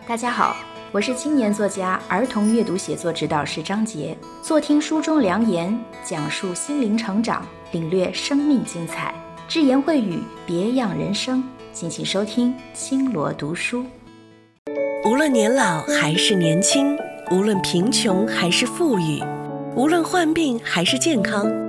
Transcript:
大家好，我是青年作家、儿童阅读写作指导师张杰，坐听书中良言，讲述心灵成长，领略生命精彩，只言会语，别样人生。敬请收听青罗读书。 无论年老还是年轻，无论贫穷还是富裕，无论患病还是健康，